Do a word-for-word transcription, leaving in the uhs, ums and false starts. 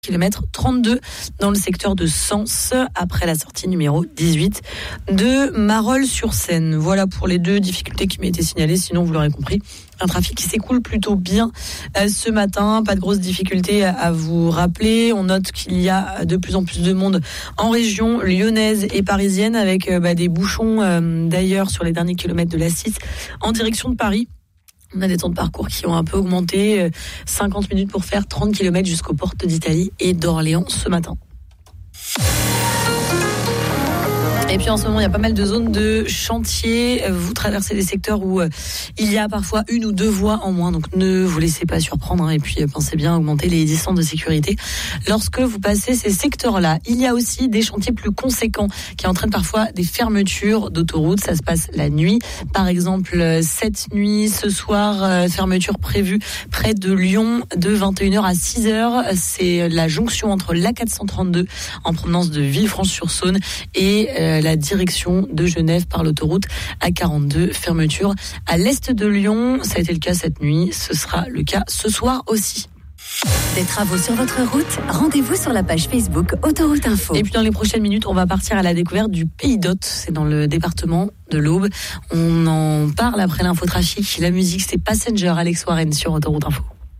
kilomètre trente-deux dans le secteur de Sens après la sortie numéro dix-huit de Marolles-sur-Seine. Voilà pour les deux difficultés qui m'ont été signalées. Sinon, vous l'aurez compris, un trafic qui s'écoule plutôt bien euh, ce matin. Pas de grosses difficultés à, à vous rappeler. On note qu'il y a de plus en plus de monde en région lyonnaise et parisienne avec euh, bah, des bouchons euh, d'ailleurs sur les derniers kilomètres de l'A six en direction de Paris. On a des temps de parcours qui ont un peu augmenté, cinquante minutes pour faire trente kilomètres jusqu'aux portes d'Italie et d'Orléans ce matin. Et puis en ce moment, il y a pas mal de zones de chantier. Vous traversez des secteurs où il y a parfois une ou deux voies en moins. Donc ne vous laissez pas surprendre. Hein, et puis pensez bien à augmenter les distances de sécurité lorsque vous passez ces secteurs-là. Il y a aussi des chantiers plus conséquents qui entraînent parfois des fermetures d'autoroutes. Ça se passe la nuit. Par exemple, cette nuit, ce soir, fermeture prévue près de Lyon de vingt et une heures à six heures. C'est la jonction entre l'A quatre cent trente-deux en provenance de Villefranche-sur-Saône et euh, la direction de Genève par l'autoroute A quarante-deux, fermeture à l'est de Lyon. Ça a été le cas cette nuit, ce sera le cas ce soir aussi. Des travaux sur votre route, rendez-vous sur la page Facebook Autoroute Info. Et puis dans les prochaines minutes, on va partir à la découverte du Pays d'Hôte. C'est dans le département de l'Aube. On en parle après l'infotrafic. La musique, c'est Passenger, Alex Warren sur Autoroute Info.